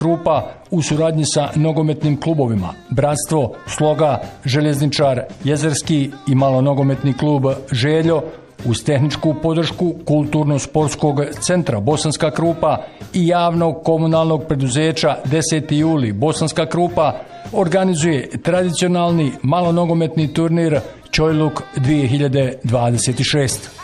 Krupa u suradnji sa nogometnim klubovima Bratstvo, Sloga, Željezničar, Jezerski i malonogometni klub Željo uz tehničku podršku Kulturno-sportskog centra Bosanska Krupa i javnog komunalnog preduzeća 10. juli Bosanska Krupa organizuje tradicionalni malonogometni turnir Čojluk 2026.